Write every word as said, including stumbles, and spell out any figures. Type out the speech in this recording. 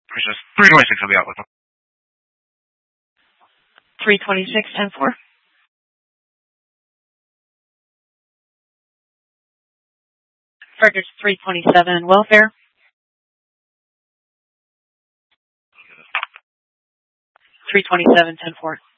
Which is three twenty-six will be out with them. three twenty-six, ten four. Frederick's three twenty-seven, welfare. three twenty-seven, ten four.